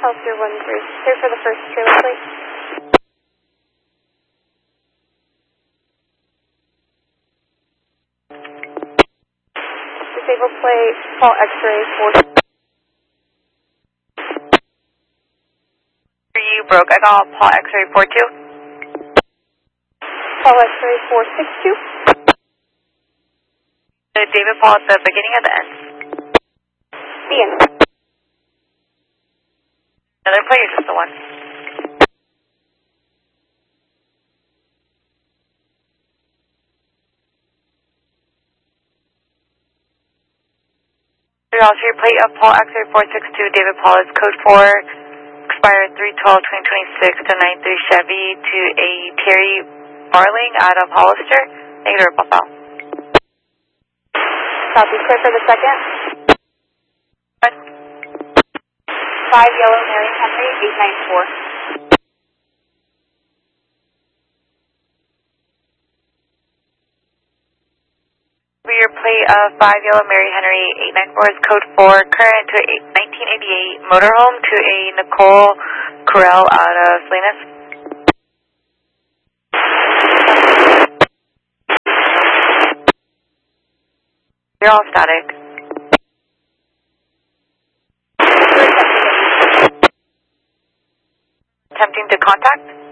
Healthier 1-3. Clear for the first trailer, please. Disable plate, Paul X-ray 4. You broke. I got Paul X-ray 42. Paul X-ray 462. David Paul at the beginning or the end? The end. Another plate or just the one? Your plate of Paul X-ray 462, David Paul is code 4, expired 3/12/2026 to 93 Chevy to a Terry Barling out of Hollister. Negative Buffalo. Copy. Clear for the second. 5 Yellow Mary Henry 894. Your plate of 5 Yellow Mary Henry 894 is code 4, current to a 1988 motorhome to a Nicole Correll out of Salinas. You're all static. Attempting to contact?